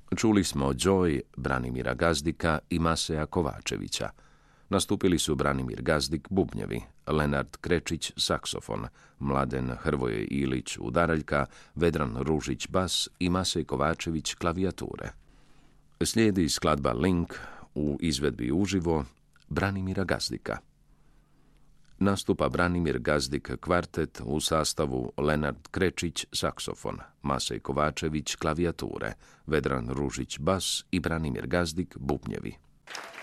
Čuli smo Joy Branimira Gazdika i Maseja Kovačevića. Nastupili su Branimir Gazdik bubnjevi, Lenard Krečić saksofon, Mladen Hrvoje Ilić udaraljka, Vedran Ružić bas i Masej Kovačević klavijature. Slijedi skladba Link u izvedbi uživo Branimira Gazdika. Nastupa Branimir Gazdik kvartet u sastavu Lenard Krečić saksofon, Masej Kovačević klavijature, Vedran Ružić bas i Branimir Gazdik bubnjevi.